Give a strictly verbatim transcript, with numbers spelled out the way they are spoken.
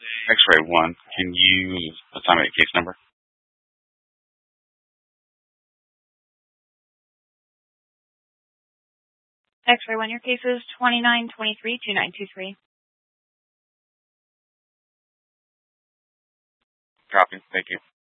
X-ray one, can you assign me a case number? X-ray one, your case is twenty-nine twenty-three two nine two three. Copy. Thank you.